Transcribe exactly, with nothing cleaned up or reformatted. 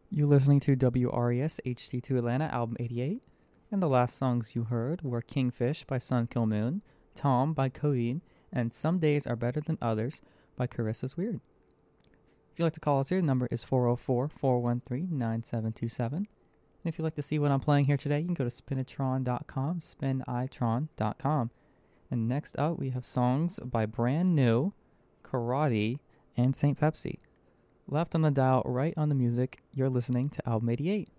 You're listening to W R E S H D two Atlanta, album eighty-eight. And the last songs you heard were Kingfish by Sun Kill Moon, Tom by Codeine, and Some Days Are Better Than Others by Carissa's Weird. If you'd like to call us here, the number is four oh four, four one three, nine seven two seven. And if you'd like to see what I'm playing here today, you can go to spinitron dot com, spinitron dot com. And next up, we have songs by Brand New, Karate, and Saint Pepsi. Left on the dial, right on the music, you're listening to Album eighty-eight.